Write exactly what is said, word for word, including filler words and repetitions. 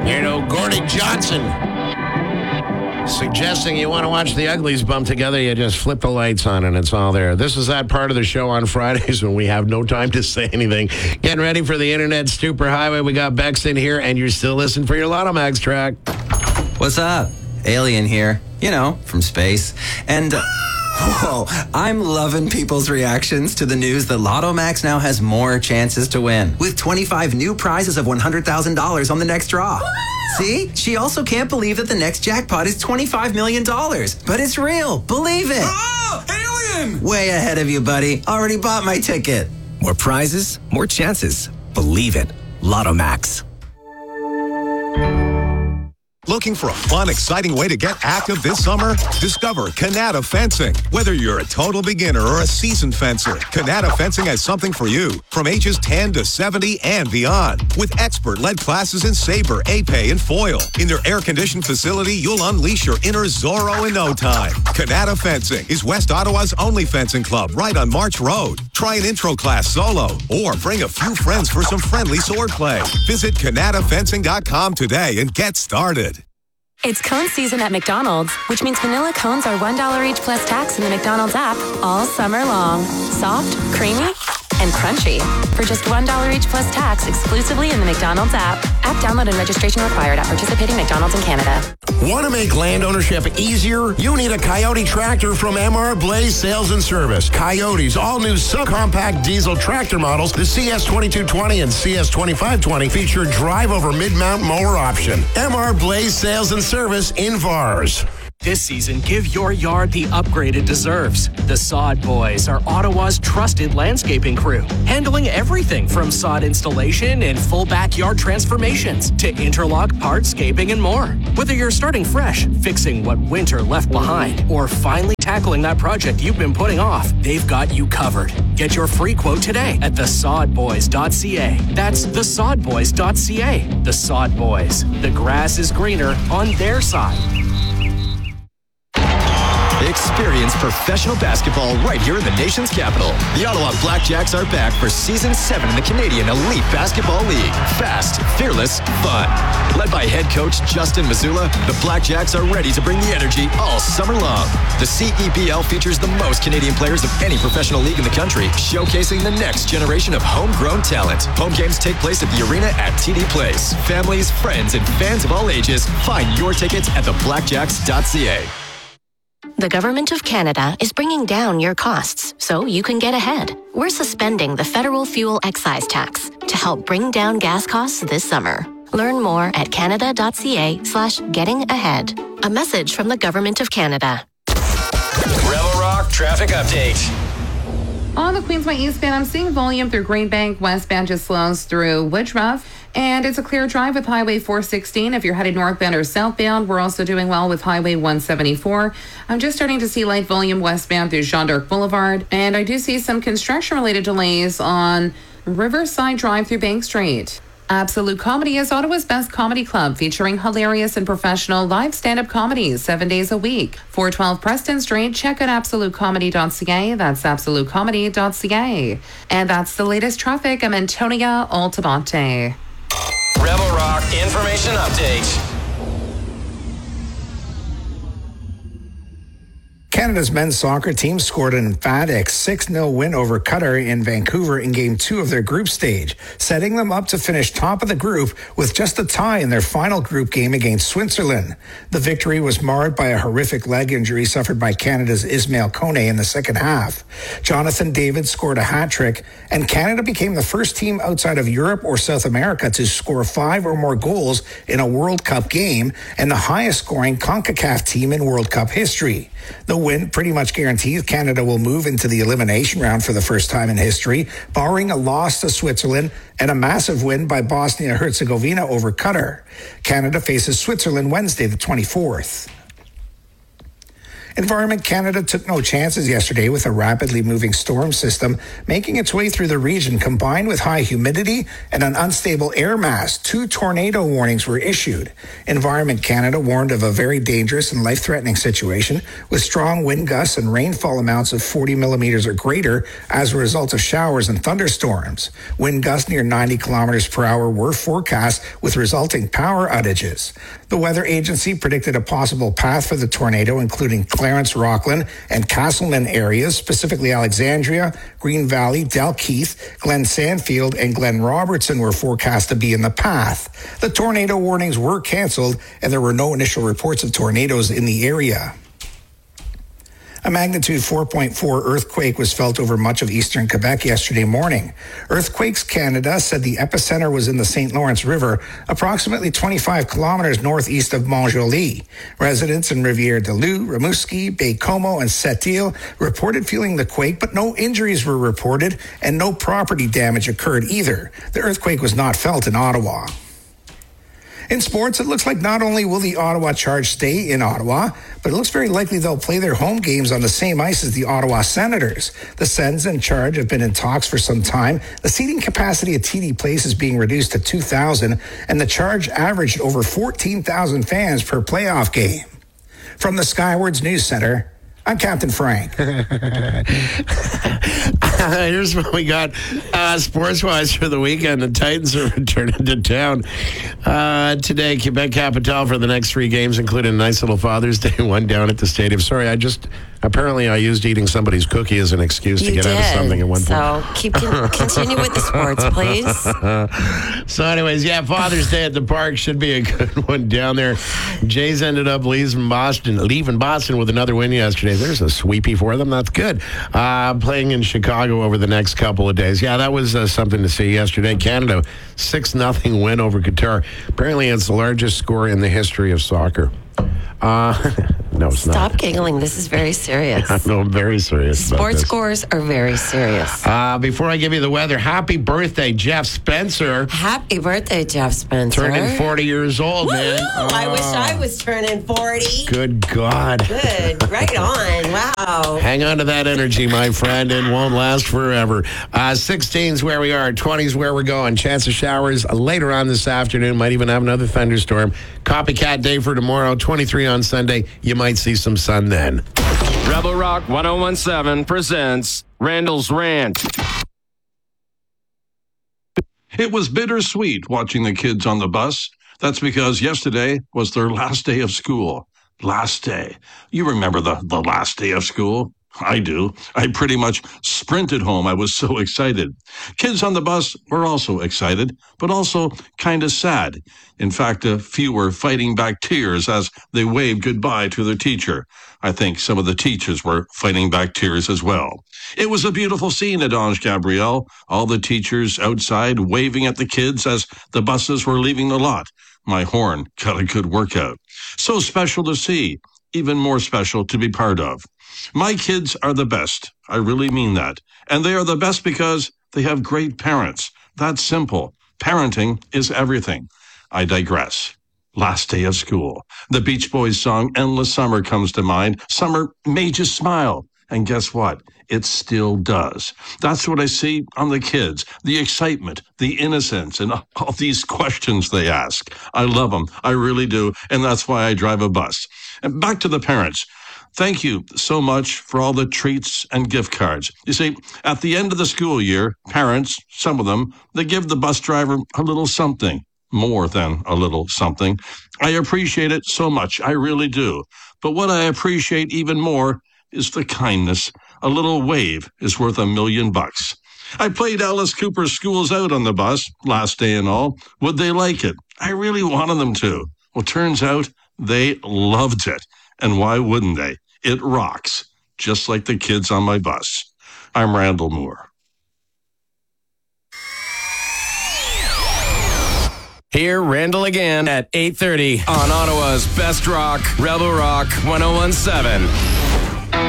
You know, Gordon Johnson suggesting you want to watch the Uglies bump together, you just flip the lights on and it's all there. This is that part of the show on Fridays when we have no time to say anything. Getting ready for the Internet Superhighway. We got Bex in here, and you're still listening for your Lotto Max track. What's up? Alien here. You know, from space. And... Uh, Whoa, I'm loving people's reactions to the news that Lotto Max now has more chances to win, with twenty-five new prizes of one hundred thousand dollars on the next draw. See? She also can't believe that the next jackpot is twenty-five million dollars. But it's real. Believe it. Oh, alien! Way ahead of you, buddy. Already bought my ticket. More prizes, more chances. Believe it. Lotto Max. Looking for a fun, exciting way to get active this summer? Discover Canada Fencing. Whether you're a total beginner or a seasoned fencer, Canada Fencing has something for you. From ages ten to seventy and beyond. With expert-led classes in saber, épée, and foil. In their air-conditioned facility, you'll unleash your inner Zorro in no time. Canada Fencing is West Ottawa's only fencing club right on March Road. Try an intro class solo or bring a few friends for some friendly sword play. Visit Canada Fencing dot com today and get started. It's cone season at McDonald's, which means vanilla cones are one dollar each plus tax in the McDonald's app all summer long. Soft, creamy, and crunchy. For just one dollar each plus tax exclusively in the McDonald's app. App download and registration required at participating McDonald's in Canada. Want to make land ownership easier? You need a Coyote tractor from M R Blaze Sales and Service. Coyote's all-new subcompact diesel tractor models, the C S twenty-two twenty and C S twenty-five twenty, feature drive-over mid-mount mower option. M R Blaze Sales and Service in Vars. This season, give your yard the upgrade it deserves. The Sod Boys are Ottawa's trusted landscaping crew, handling everything from sod installation and full backyard transformations to interlock, hardscaping, and more. Whether you're starting fresh, fixing what winter left behind, or finally tackling that project you've been putting off, they've got you covered. Get your free quote today at the sod boys dot c a. That's the sod boys dot c a. The Sod Boys. The grass is greener on their side. Experience professional basketball right here in the nation's capital. The Ottawa Blackjacks are back for Season seven in the Canadian Elite Basketball League. Fast, fearless, fun. Led by head coach Justin Mazzulla, the Blackjacks are ready to bring the energy all summer long. The C E B L features the most Canadian players of any professional league in the country, showcasing the next generation of homegrown talent. Home games take place at the arena at T D Place. Families, friends, and fans of all ages, find your tickets at the blackjacks dot c a. The Government of Canada is bringing down your costs so you can get ahead. We're suspending the federal fuel excise tax to help bring down gas costs this summer. Learn more at canada dot c a slash getting ahead. A message from the Government of Canada. Rebel Rock traffic update. On the Queensway eastbound, I'm seeing volume through Greenbank. Westbound just slows through Woodruff. And it's a clear drive with Highway four sixteen. If you're headed northbound or southbound, we're also doing well with Highway one seventy-four. I'm just starting to see light volume westbound through Jean d'Arc Boulevard. And I do see some construction-related delays on Riverside Drive through Bank Street. Absolute Comedy is Ottawa's best comedy club, featuring hilarious and professional live stand-up comedies seven days a week. four twelve Preston Street. Check out absolute comedy dot c a. That's absolute comedy dot c a. And that's the latest traffic. I'm Antonia Altamonte. Rebel Rock information update. Canada's men's soccer team scored an emphatic six nil win over Qatar in Vancouver in Game two of their group stage, setting them up to finish top of the group with just a tie in their final group game against Switzerland. The victory was marred by a horrific leg injury suffered by Canada's Ismail Kone in the second half. Jonathan David scored a hat-trick, and Canada became the first team outside of Europe or South America to score five or more goals in a World Cup game, and the highest-scoring CONCACAF team in World Cup history. The win pretty much guarantees Canada will move into the elimination round for the first time in history, barring a loss to Switzerland and a massive win by Bosnia-Herzegovina over Qatar. Canada faces Switzerland Wednesday the twenty-fourth. Environment Canada took no chances yesterday with a rapidly moving storm system making its way through the region, combined with high humidity and an unstable air mass. Two tornado warnings were issued. Environment Canada warned of a very dangerous and life-threatening situation with strong wind gusts and rainfall amounts of forty millimeters or greater as a result of showers and thunderstorms. Wind gusts near ninety kilometers per hour were forecast with resulting power outages. The weather agency predicted a possible path for the tornado, including Clarence, Rockland, and Castleman areas, specifically Alexandria, Green Valley, Dalkeith, Glen Sandfield, and Glen Robertson were forecast to be in the path. The tornado warnings were canceled, and there were no initial reports of tornadoes in the area. A magnitude four point four earthquake was felt over much of eastern Quebec yesterday morning. Earthquakes Canada said the epicenter was in the Saint Lawrence River, approximately twenty-five kilometers northeast of Montjoly. Residents in Rivière-du-Loup, Rimouski, Baie-Comeau, and Sept-Îles reported feeling the quake, but no injuries were reported and no property damage occurred either. The earthquake was not felt in Ottawa. In sports, it looks like not only will the Ottawa Charge stay in Ottawa, but it looks very likely they'll play their home games on the same ice as the Ottawa Senators. The Sens and Charge have been in talks for some time. The seating capacity at T D Place is being reduced to two thousand, and the Charge averaged over fourteen thousand fans per playoff game. From the Skywards News Center, I'm Captain Frank. Here's what we got uh, sports-wise for the weekend. The Titans are returning to town uh, today. Quebec Capital for the next three games, including a nice little Father's Day one down at the stadium. Sorry, I just... Apparently, I used eating somebody's cookie as an excuse you to get did. out of something at one point. So keep con- continue with the sports, please. So, anyways, yeah, Father's Day at the park should be a good one down there. Jays ended up leaving Boston, leaving Boston with another win yesterday. There's a sweepy for them. That's good. Uh, playing in Chicago over the next couple of days. Yeah, that was uh, something to see yesterday. Canada, six nothing win over Qatar. Apparently, it's the largest score in the history of soccer. Uh, no, it's Stop not. Stop giggling. This is very serious. I know, I'm very serious about Sports this. scores are very serious. Uh, before I give you the weather, happy birthday, Jeff Spencer. Happy birthday, Jeff Spencer. Turning forty years old, Woo-hoo! man. Oh, I wish I was turning forty. Good God. Good. Right on. Wow. Hang on to that energy, my friend. It won't last forever. Uh, sixteen's where we are. twenty's where we're going. Chance of showers later on this afternoon. Might even have another thunderstorm. Copycat day for tomorrow. twenty-three on Sunday. You might see some sun then. Rebel Rock ten seventeen presents Randall's Rant. It was bittersweet watching the kids on the bus. That's because yesterday was their last day of school. Last day. You remember the, the last day of school? I do. I pretty much sprinted home. I was so excited. Kids on the bus were also excited, but also kind of sad. In fact, a few were fighting back tears as they waved goodbye to their teacher. I think some of the teachers were fighting back tears as well. It was a beautiful scene at Ange Gabriel. All the teachers outside waving at the kids as the buses were leaving the lot. My horn got a good workout. So special to see, even more special to be part of. My kids are the best. I really mean that. And they are the best because they have great parents. That's simple. Parenting is everything. I digress. Last day of school. The Beach Boys song Endless Summer comes to mind. Summer made you smile. And guess what? It still does. That's what I see on the kids. The excitement, the innocence, and all these questions they ask. I love them. I really do. And that's why I drive a bus. And back to the parents. Thank you so much for all the treats and gift cards. You see, at the end of the school year, parents, some of them, they give the bus driver a little something, more than a little something. I appreciate it so much. I really do. But what I appreciate even more is the kindness. A little wave is worth a million bucks. I played Alice Cooper's Schools Out on the bus, last day and all. Would they like it? I really wanted them to. Well, turns out they loved it. And why wouldn't they? It rocks, just like the kids on my bus. I'm Randall Moore. Hear Randall again at eight thirty on Ottawa's Best Rock, Rebel Rock ten seventeen.